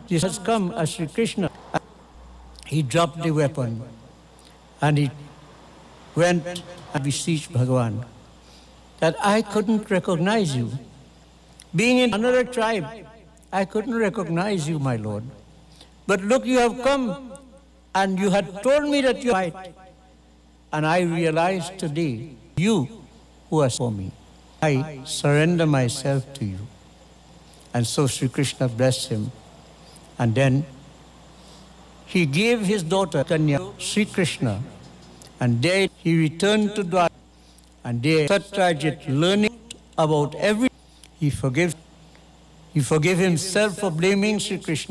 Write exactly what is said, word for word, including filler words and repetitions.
this has come as Sri Krishna. He dropped the weapon and he went and beseeched Bhagavan that I couldn't recognize you. Being in another tribe, I couldn't recognize you, my Lord. But look, you have come and you had told me that you are right. And I realize today, you who are for me, I surrender myself to you. And so Sri Krishna blessed him. And then he gave his daughter, Kanya, Sri Krishna. And there he returned to Dwarka. And there Satyajit, learning about everything, he forgave, he forgave himself for blaming Sri Krishna.